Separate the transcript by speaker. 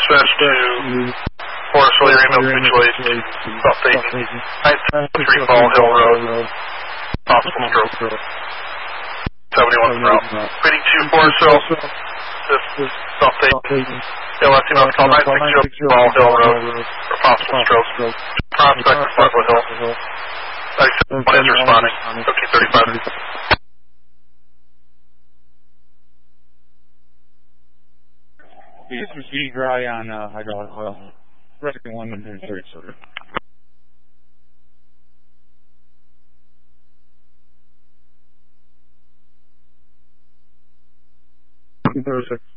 Speaker 1: dispatch to Forest Hill, your email mutual aid, South Dayton, 963 Ball Hill Road, possible stroke, 71 route. Reading to Forest Hill, this is South Dayton, last email call 960 Ball Hill Road, for possible stroke, Prospect of Flatwood Hill, 97 is responding, okay, 35.
Speaker 2: We just received dry on hydraulic oil. Rescue 1 and 33, sir.
Speaker 3: Thirty-six.